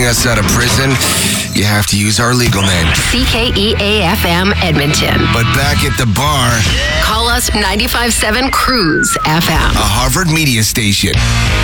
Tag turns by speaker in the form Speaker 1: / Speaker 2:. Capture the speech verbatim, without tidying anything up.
Speaker 1: us out of prison, you have to use our legal name.
Speaker 2: C K E A F M Edmonton.
Speaker 1: But back at the bar,
Speaker 2: call us ninety-five point seven Cruise F M.
Speaker 1: a Harvard media station.